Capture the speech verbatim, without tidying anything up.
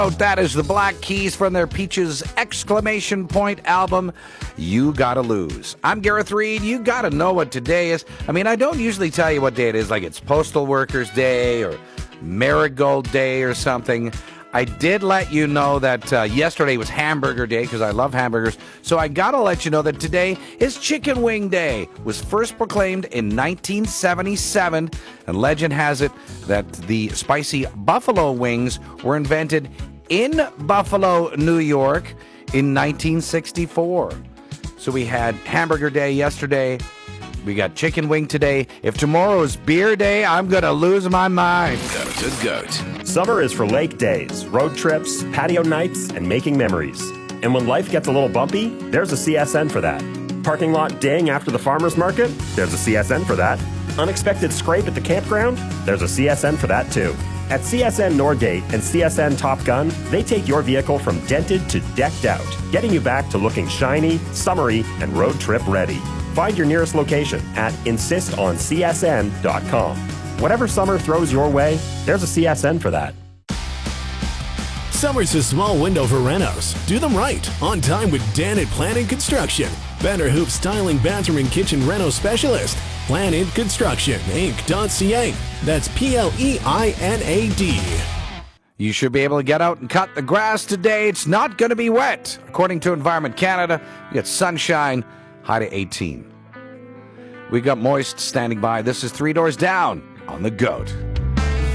That is the Black Keys from their Peaches exclamation point album, You Gotta Lose. I'm Gareth Reed. You gotta know what today is. I mean, I don't usually tell you what day it is, like it's Postal Workers Day or Marigold Day or something. I did let you know that uh, yesterday was Hamburger Day because I love hamburgers. So I gotta let you know that today is Chicken Wing Day. It was first proclaimed in nineteen seventy-seven, and legend has it that the spicy buffalo wings were invented in Buffalo, New York in nineteen sixty-four. So we had Hamburger Day yesterday. We got Chicken Wing today. If tomorrow is Beer Day, I'm going to lose my mind. Goat to goat. Summer is for lake days, road trips, patio nights, and making memories. And when life gets a little bumpy, there's a C S N for that. Parking lot ding after the farmer's market? There's a C S N for that. Unexpected scrape at the campground? There's a C S N for that too. At C S N Norgate and C S N Top Gun, they take your vehicle from dented to decked out, getting you back to looking shiny, summery, and road trip ready. Find your nearest location at insist on C S N dot com. Whatever summer throws your way, there's a C S N for that. Summer's a small window for renos. Do them right, on time with Danit Planning Construction. Banner Hoop Styling Bathroom and Kitchen Reno Specialist. Planning Construction Inc dot C A. That's P L E I N A D. You should be able to get out and cut the grass today. It's not going to be wet. According to Environment Canada, you get sunshine, high to eighteen. We got moist standing by. This is Three Doors Down on the Goat.